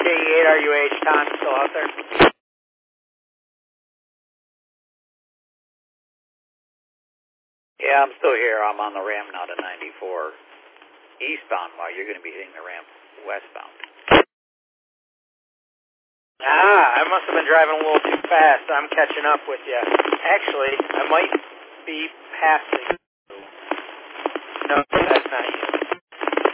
KE8RUH, Tom, still out there? Yeah, I'm still here. I'm on the ramp now to 94 eastbound while you're going to be hitting the ramp westbound. I must have been driving a little too fast. I'm catching up with you. Actually, I might be passing. No, that's not you.